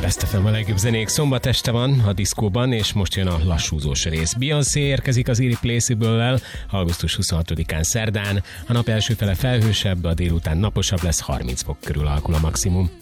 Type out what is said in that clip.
Best FM a legjobb zenék. Szombat este van a diszkóban, és most jön a lassúzós rész. Beyoncé érkezik az Irreplaceable-lel augusztus 26-án szerdán. A nap első fele felhősebb, a délután naposabb lesz, 30 fok körül alakul a maximum.